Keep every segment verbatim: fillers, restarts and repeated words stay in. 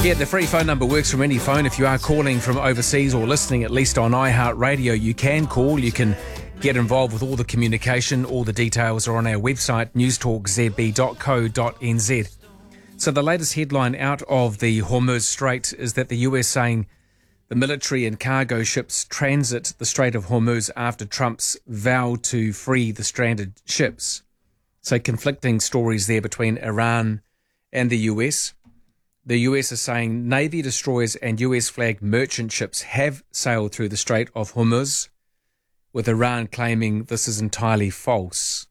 Yeah, the free phone number works from any phone. If you are calling from overseas or listening at least on iHeartRadio, you can call. You can get involved with all the communication. All the details are on our website, newstalk z b dot co dot n z. So the latest headline out of the Hormuz Strait is that the U S saying the military and cargo ships transit the Strait of Hormuz after Trump's vow to free the stranded ships. So conflicting stories there between Iran and the U S. The U S is saying Navy destroyers and U S-flagged merchant ships have sailed through the Strait of Hormuz, with Iran claiming this is entirely false.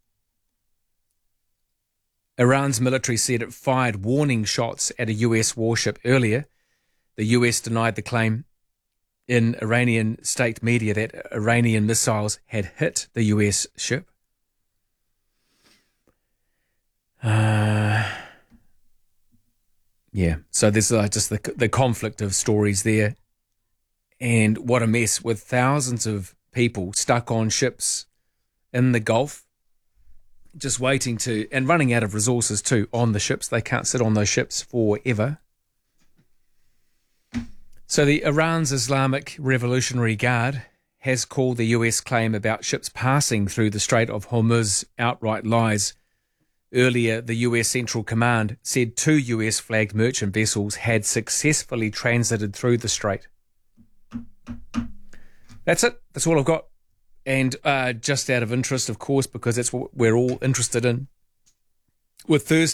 Iran's military said it fired warning shots at a U S warship earlier. The U S denied the claim in Iranian state media that Iranian missiles had hit the U S ship. Uh... Yeah, so there's uh, just the the conflict of stories there. And what a mess, with thousands of people stuck on ships in the Gulf, just waiting to, and running out of resources too on the ships. They can't sit on those ships forever. So the Iran's Islamic Revolutionary Guard has called the U S claim about ships passing through the Strait of Hormuz outright lies. Earlier, the U S Central Command said two U S-flagged merchant vessels had successfully transited through the strait. That's it. That's all I've got. And uh, just out of interest, of course, because that's what we're all interested in, with Thursday